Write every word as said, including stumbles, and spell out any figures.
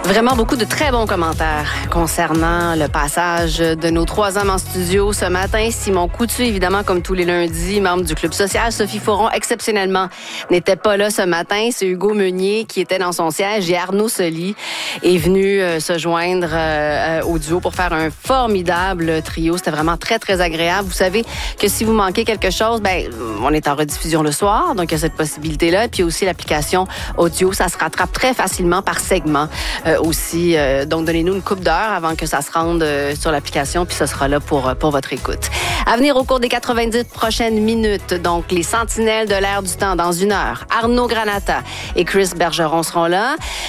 Vraiment beaucoup de très bons commentaires concernant le passage de nos trois hommes en studio ce matin. Simon Coutu, évidemment, comme tous les lundis, membre du Club social. Sophie Fauron, exceptionnellement, n'était pas là ce matin. C'est Hugo Meunier qui était dans son siège et Arnaud Soli est venu euh, se joindre euh, au duo pour faire un formidable trio. C'était vraiment très, très agréable. Vous savez que si vous manquez quelque chose, ben on est en rediffusion le soir, donc il y a cette possibilité-là. Et puis aussi l'application audio, ça se rattrape très facilement par segment. Euh, aussi. Euh, donc, donnez-nous une couple d'heures avant que ça se rende euh, sur l'application, puis ce sera là pour, pour votre écoute. À venir au cours des quatre-vingt-dix prochaines minutes, donc les sentinelles de l'air du temps dans une heure. Arnaud Granata et Chris Bergeron seront là.